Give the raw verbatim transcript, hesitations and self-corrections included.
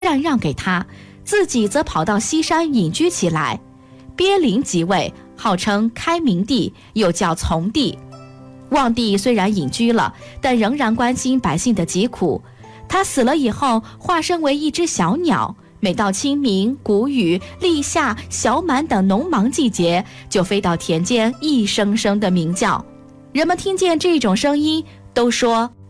禅让给他，自己则跑到西山隐居起来。鳖灵即位，号称开明帝，又叫从帝。望帝虽然隐居了，但仍然关心百姓的疾苦。他死了以后，化身为一只小鸟，每到清明、谷雨、立夏、小满等农忙季节，就飞到田间，一声声的鸣叫。人们听见这种声音，都说